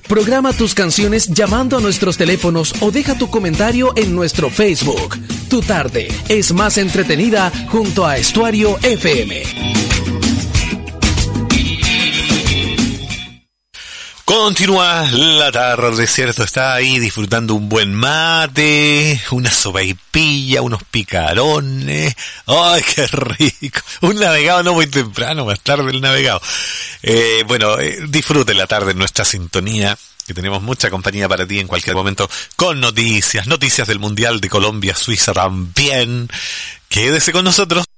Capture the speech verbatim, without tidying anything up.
Programa tus canciones llamando a nuestros teléfonos o deja tu comentario en nuestro Facebook. Tu tarde es más entretenida junto a Estuario F M. Continúa la tarde, ¿cierto? Está ahí disfrutando un buen mate, una sopaipilla, unos picarones. ¡Ay, qué rico! Un navegado no muy temprano, más tarde el navegado. Eh, bueno, eh, disfrute la tarde en nuestra sintonía, que tenemos mucha compañía para ti en cualquier momento, con noticias, noticias del Mundial de Colombia, Suiza también. Quédese con nosotros.